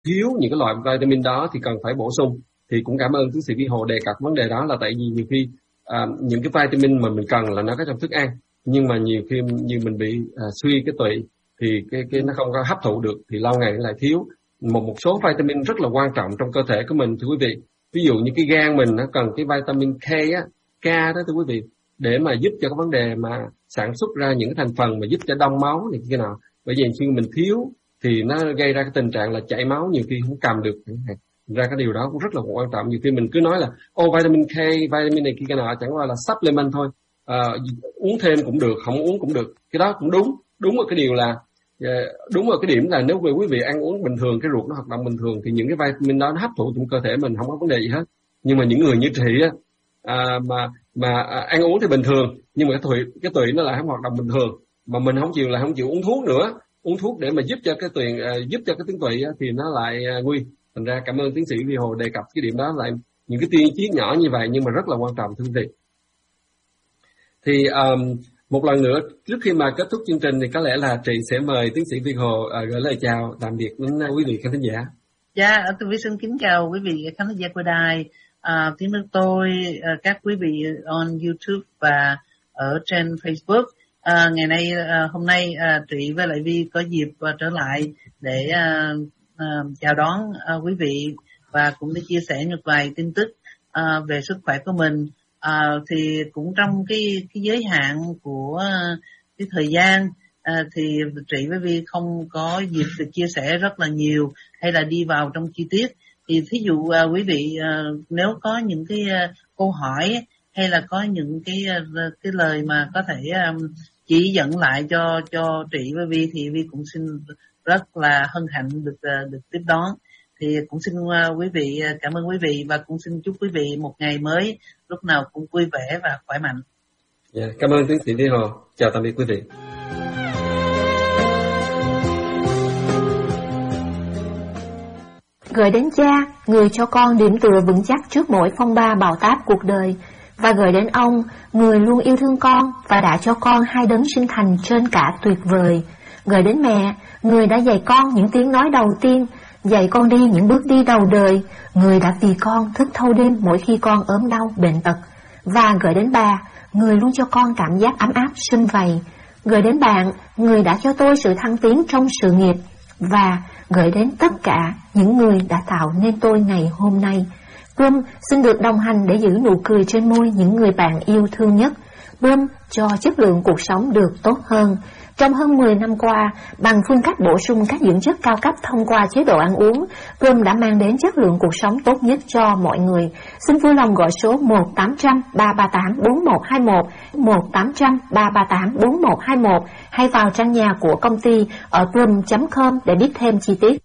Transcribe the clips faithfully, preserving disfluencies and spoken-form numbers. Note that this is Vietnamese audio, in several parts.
thiếu những cái loại vitamin đó thì cần phải bổ sung. Thì cũng cảm ơn tiến sĩ Vi Hồ đề cập vấn đề đó, là tại vì nhiều khi à, những cái vitamin mà mình cần là nó có trong thức ăn, nhưng mà nhiều khi như mình bị à, suy cái tụy thì cái cái nó không có hấp thụ được, thì lâu ngày nó lại thiếu một một số vitamin rất là quan trọng trong cơ thể của mình, thưa quý vị. Ví dụ như cái gan mình nó cần cái vitamin K á, K đó thưa quý vị, để mà giúp cho cái vấn đề mà sản xuất ra những cái thành phần mà giúp cho đông máu này kia nào. Bởi vì khi mình thiếu thì nó gây ra cái tình trạng là chảy máu, nhiều khi không cầm được. Ra cái điều đó cũng rất là quan trọng. Nhiều khi mình cứ nói là ô vitamin K, vitamin này kia cái nào, chẳng qua là supplement thôi, à, uống thêm cũng được, không uống cũng được. Cái đó cũng đúng. Đúng ở cái điều là đúng ở cái điểm là nếu quý vị ăn uống bình thường, cái ruột nó hoạt động bình thường, thì những cái vitamin đó nó hấp thụ trong cơ thể mình, không có vấn đề gì hết. Nhưng mà những người như chị á, à, mà mà à, ăn uống thì bình thường, nhưng mà cái tụy cái tụy nó lại không hoạt động bình thường, mà mình không chịu là không chịu uống thuốc nữa, uống thuốc để mà giúp cho cái tụy à, giúp cho cái tuyến tụy á, thì nó lại à, nguy. Thành ra cảm ơn tiến sĩ Vi Hồ đề cập cái điểm đó, lại những cái tiên chiến nhỏ như vậy nhưng mà rất là quan trọng, thưa quý vị. Thì um, một lần nữa, trước khi mà kết thúc chương trình thì có lẽ là chị sẽ mời tiến sĩ Vi Hồ uh, gửi lời chào tạm biệt đến uh, quý vị khán thính giả. Dạ, tôi vi xin kính chào quý vị khán thính giả của đài uh, tiếng nước tôi, uh, các quý vị on YouTube và ở trên Facebook. Uh, ngày nay, uh, hôm nay uh, chị với lại Vi có dịp uh, trở lại để uh, uh, chào đón uh, quý vị và cũng để chia sẻ một vài tin tức uh, về sức khỏe của mình. Uh, thì cũng trong cái cái giới hạn của uh, cái thời gian, uh, thì chị với Vi không có dịp được chia sẻ rất là nhiều hay là đi vào trong chi tiết. Thì thí dụ uh, quý vị uh, nếu có những cái uh, câu hỏi hay là có những cái uh, cái lời mà có thể um, chỉ dẫn lại cho cho chị với Vi thì Vi cũng xin rất là hân hạnh được uh, được tiếp đón. Thì cũng xin uh, quý vị uh, cảm ơn quý vị và cũng xin chúc quý vị một ngày mới lúc nào cũng vui vẻ và khỏe mạnh. Yeah, cảm ơn tiến sĩ Vi Hồ. Chào tạm biệt quý vị. Gửi đến cha, người cho con điểm tựa vững chắc trước mỗi phong ba bão táp cuộc đời, và gửi đến ông, người luôn yêu thương con và đã cho con hai đấng sinh thành trên cả tuyệt vời. Gửi đến mẹ, người đã dạy con những tiếng nói đầu tiên, dạy con đi những bước đi đầu đời, người đã vì con thức thâu đêm mỗi khi con ốm đau bệnh tật. Và gửi đến bà, người luôn cho con cảm giác ấm áp sum vầy. Gửi đến bạn, người đã cho tôi sự thăng tiến trong sự nghiệp. Và gửi đến tất cả những người đã tạo nên tôi ngày hôm nay. Plum xin được đồng hành để giữ nụ cười trên môi những người bạn yêu thương nhất. Plum cho chất lượng cuộc sống được tốt hơn. Trong hơn mười năm qua, bằng phương cách bổ sung các dưỡng chất cao cấp thông qua chế độ ăn uống, Plum đã mang đến chất lượng cuộc sống tốt nhất cho mọi người. Xin vui lòng gọi số một tám trăm ba ba tám bốn một hai một, một tám trăm ba ba tám bốn một hai một hay vào trang nhà của công ty ở plum chấm com để biết thêm chi tiết.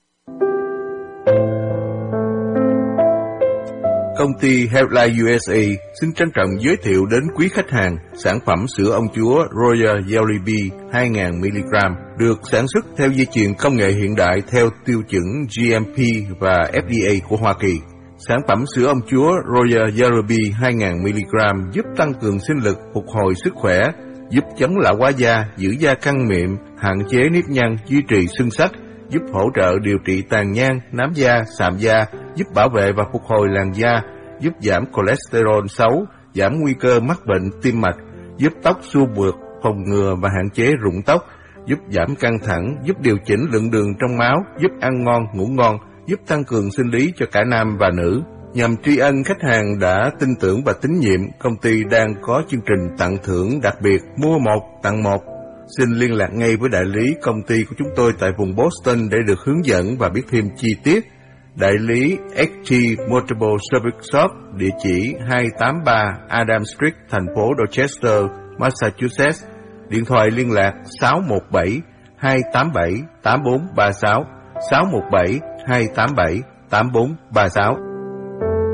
Công ty Healthline u ét a xin trân trọng giới thiệu đến quý khách hàng sản phẩm sữa ông chúa Royal Jelly Bee hai nghìn mi-li-gam được sản xuất theo dây chuyền công nghệ hiện đại theo tiêu chuẩn G M P và F D A của Hoa Kỳ. Sản phẩm sữa ông chúa Royal Jelly Bee hai nghìn mi-li-gam giúp tăng cường sinh lực, phục hồi sức khỏe, giúp chống lão hóa da, giữ da căng mịn, hạn chế nếp nhăn, duy trì xương sắc, giúp hỗ trợ điều trị tàn nhang, nám da, sạm da, giúp bảo vệ và phục hồi làn da, giúp giảm cholesterol xấu, giảm nguy cơ mắc bệnh tim mạch, giúp tóc xua mượt, phòng ngừa và hạn chế rụng tóc, giúp giảm căng thẳng, giúp điều chỉnh lượng đường trong máu, giúp ăn ngon, ngủ ngon, giúp tăng cường sinh lý cho cả nam và nữ. Nhằm tri ân khách hàng đã tin tưởng và tín nhiệm, công ty đang có chương trình tặng thưởng đặc biệt mua một tặng một. Xin liên lạc ngay với đại lý công ty của chúng tôi tại vùng Boston để được hướng dẫn và biết thêm chi tiết. Đại lý ích tê Multiple Service Shop, địa chỉ hai tám ba Adam Street, thành phố Dorchester, Massachusetts. Điện thoại liên lạc sáu một bảy hai tám bảy tám bốn ba sáu, sáu một bảy hai tám bảy tám bốn ba sáu.